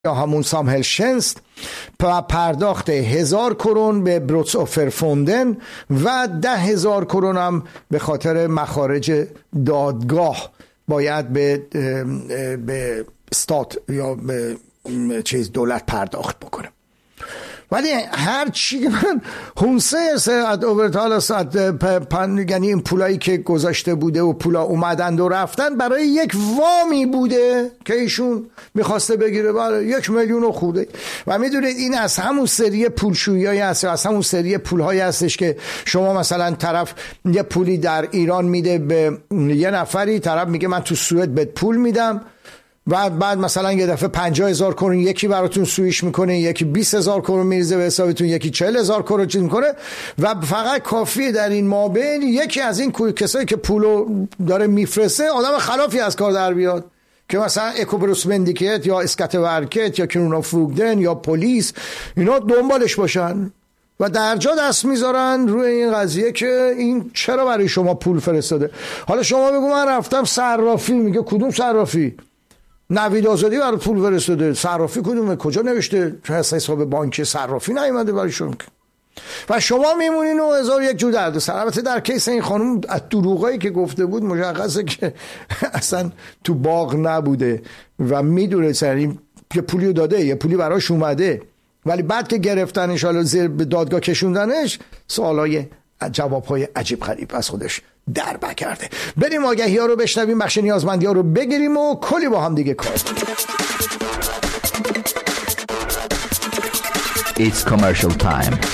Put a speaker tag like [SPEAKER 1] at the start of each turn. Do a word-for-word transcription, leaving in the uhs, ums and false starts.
[SPEAKER 1] یا همون سامهلشنست پرداخت هزار کرون به بروتسوفر فوندن و ده هزار کرون هم به خاطر مخارج دادگاه باید به به استات یا به چیز دولت پرداخت بکنه. ولی هر چی من هونسه ساعت اوورتال ساعت پن، یعنی این پولایی که گذاشته بوده و پولا اومدند و رفتن برای یک وامی بوده که ایشون میخواسته بگیره، برای یک میلیون و خوده. و میدونید این از همون سری پولشویی هست، از همون سری پولهایی هستش که شما مثلا طرف یه پولی در ایران میده به یه نفری، طرف میگه من تو سوئد بهت پول میدم، بعد بعد مثلا یه دفعه پنجاه هزار کرون یکی براتون سویش میکنه، یکی بیست هزار کرون میریزه به حسابتون، یکی چهل هزار کرون چیز میکنه و فقط کافیه در این مابین یکی از این کسایی که پولو داره میفرسته آدم خلافی از کار در بیاد که مثلا اکوبروس مندیکت یا اسکاتورکت یا کرونو فروگدن یا پلیس اینا دنبالش باشن و درجا دست میذارن روی این قضیه که این چرا برای شما پول فرستاده. حالا شما بگو من رفتم صرافی، میگه کدوم صرافی؟ نوید آزادی برای پول فرستاده. صرافی کدومه؟ کجا نوشته حساب بانکی صرافی نیومده برایشون؟ و شما میمونین و هزار یک جور درد سر. البته در کیس این خانم از دروغایی که گفته بود مشخصه که اصلا تو باغ نبوده و میدونه سر این یه پولی داده، یه پولی براش اومده، ولی بعد که گرفتنش حالا زیر به دادگاه کشوندنش سوالای جوابهای عجیب غریب از خودش در بکرده. بریم آگهی ها رو بشنویم، بخش نیازمندی ها رو بگیریم و کلی با هم دیگه کار.
[SPEAKER 2] It's commercial time.